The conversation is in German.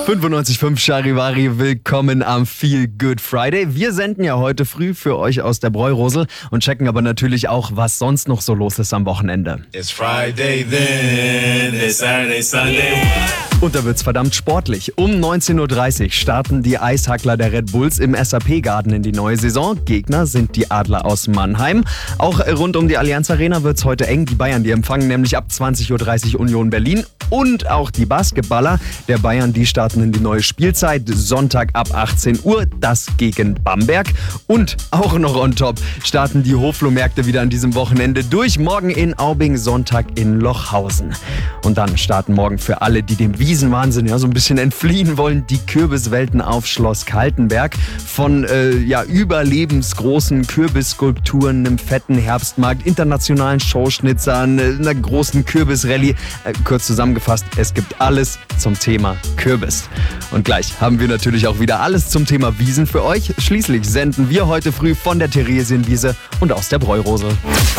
95.5 Charivari, willkommen am Feel Good Friday. Wir senden ja heute früh für euch aus der Bräurosel und checken aber natürlich auch, was sonst noch so los ist am Wochenende. It's Friday then, it's Saturday, Sunday. Yeah. Und da wird's verdammt sportlich. Um 19.30 Uhr starten die Eishackler der Red Bulls im SAP-Garden in die neue Saison. Gegner sind die Adler aus Mannheim. Auch rund um die Allianz Arena wird's heute eng. Die Bayern, die empfangen nämlich ab 20.30 Uhr Union Berlin. Und auch die Basketballer der Bayern, die starten in die neue Spielzeit. Sonntag ab 18 Uhr, das gegen Bamberg. Und auch noch on top starten die Hoflohmärkte wieder an diesem Wochenende durch. Morgen in Aubing, Sonntag in Lochhausen. Und dann starten morgen für alle, die dem Wiesenwahnsinn so ein bisschen entfliehen wollen, die Kürbiswelten auf Schloss Kaltenberg. Von überlebensgroßen Kürbisskulpturen, einem fetten Herbstmarkt, internationalen Showschnitzern, einer großen Kürbisrallye. Kurz zusammengefasst, es gibt alles zum Thema Kürbis. Und gleich haben wir natürlich auch wieder alles zum Thema Wiesen für euch. Schließlich senden wir heute früh von der Theresienwiese und aus der Bräurosel.